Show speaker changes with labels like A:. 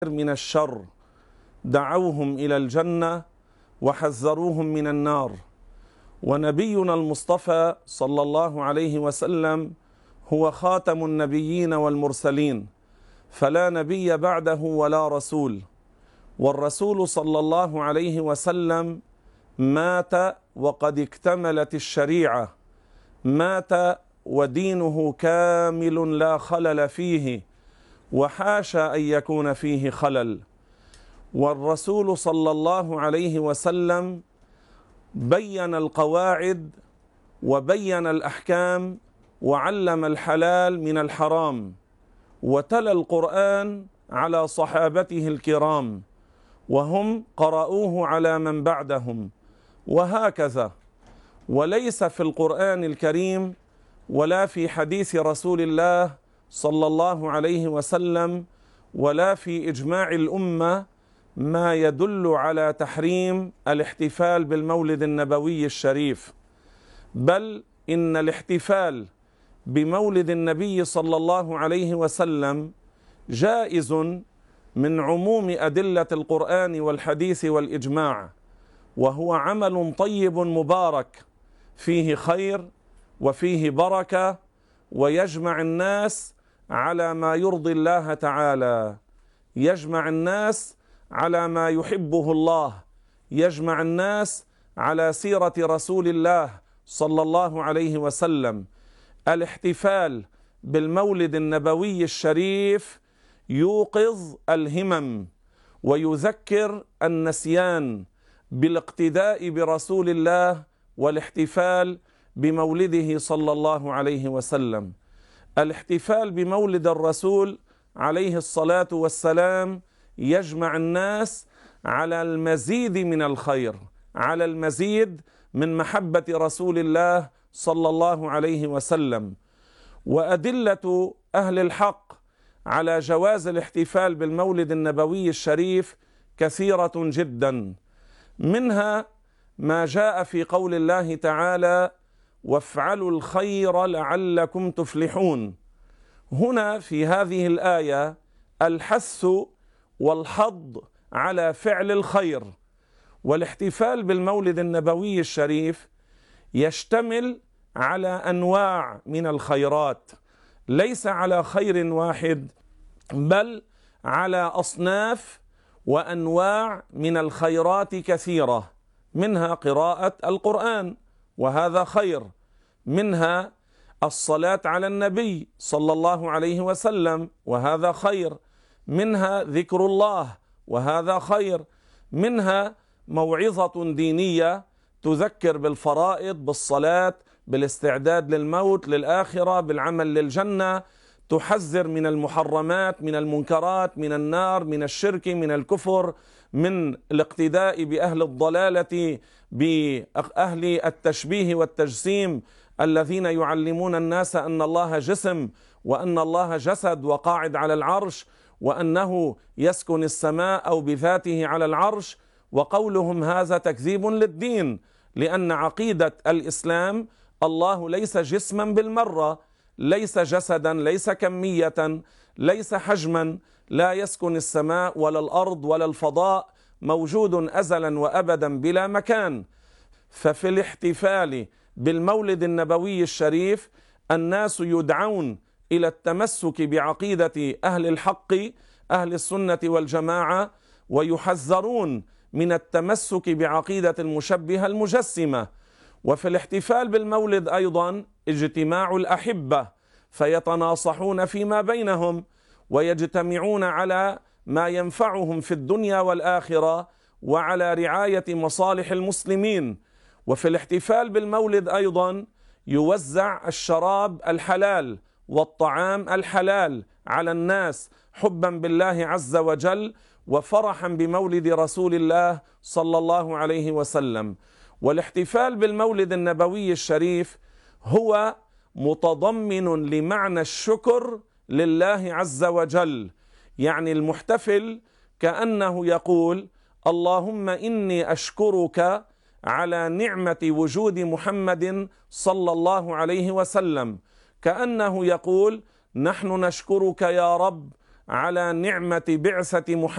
A: من الشر، دعوهم إلى الجنة وحذروهم من النار. ونبينا المصطفى صلى الله عليه وسلم هو خاتم النبيين والمرسلين، فلا نبي بعده ولا رسول. والرسول صلى الله عليه وسلم مات وقد اكتملت الشريعة، مات ودينه كامل لا خلل فيه، وحاشا أن يكون فيه خلل. والرسول صلى الله عليه وسلم بين القواعد وبين الأحكام وعلم الحلال من الحرام، وتلا القرآن على صحابته الكرام، وهم قرأوه على من بعدهم، وهكذا. وليس في القرآن الكريم ولا في حديث رسول الله صلى الله عليه وسلم ولا في إجماع الأمة ما يدل على تحريم الاحتفال بالمولد النبوي الشريف، بل إن الاحتفال بمولد النبي صلى الله عليه وسلم جائز من عموم أدلة القرآن والحديث والإجماع، وهو عمل طيب مبارك فيه خير وفيه بركة، ويجمع الناس على ما يرضي الله تعالى، يجمع الناس على ما يحبه الله، يجمع الناس على سيرة رسول الله صلى الله عليه وسلم. الاحتفال بالمولد النبوي الشريف يوقظ الهمم ويذكر النسيان بالاقتداء برسول الله والاحتفال بمولده صلى الله عليه وسلم. الاحتفال بمولد الرسول عليه الصلاة والسلام يجمع الناس على المزيد من الخير، على المزيد من محبة رسول الله صلى الله عليه وسلم. وأدلة أهل الحق على جواز الاحتفال بالمولد النبوي الشريف كثيرة جدا، منها ما جاء في قول الله تعالى: وافعلوا الخير لعلكم تفلحون. هنا في هذه الآية الحث والحض على فعل الخير. والاحتفال بالمولد النبوي الشريف يشتمل على أنواع من الخيرات، ليس على خير واحد، بل على أصناف وأنواع من الخيرات كثيرة، منها قراءة القرآن وهذا خير، منها الصلاة على النبي صلى الله عليه وسلم وهذا خير، منها ذكر الله وهذا خير، منها موعظة دينية تذكر بالفرائض، بالصلاة، بالاستعداد للموت، للآخرة، بالعمل للجنة، تحذر من المحرمات، من المنكرات، من النار، من الشرك، من الكفر، من الاقتداء بأهل الضلالة، بأهل التشبيه والتجسيم الذين يعلمون الناس أن الله جسم وأن الله جسد وقاعد على العرش وأنه يسكن السماء أو بذاته على العرش. وقولهم هذا تكذيب للدين، لأن عقيدة الإسلام الله ليس جسما بالمرة، ليس جسدا، ليس كمية، ليس حجما، لا يسكن السماء ولا الأرض ولا الفضاء، موجود أزلا وأبدا بلا مكان. ففي الاحتفال بالمولد النبوي الشريف الناس يدعون إلى التمسك بعقيدة أهل الحق أهل السنة والجماعة، ويحذرون من التمسك بعقيدة المشبهة المجسمة. وفي الاحتفال بالمولد أيضا اجتماع الأحبة، فيتناصحون فيما بينهم ويجتمعون على ما ينفعهم في الدنيا والآخرة وعلى رعاية مصالح المسلمين. وفي الاحتفال بالمولد أيضا يوزع الشراب الحلال والطعام الحلال على الناس حبا بالله عز وجل وفرحا بمولد رسول الله صلى الله عليه وسلم. والاحتفال بالمولد النبوي الشريف هو متضمن لمعنى الشكر لله عز وجل، يعني المحتفل كأنه يقول: اللهم إني أشكرك على نعمة وجود محمد صلى الله عليه وسلم، كأنه يقول: نحن نشكرك يا رب على نعمة بعثة محمد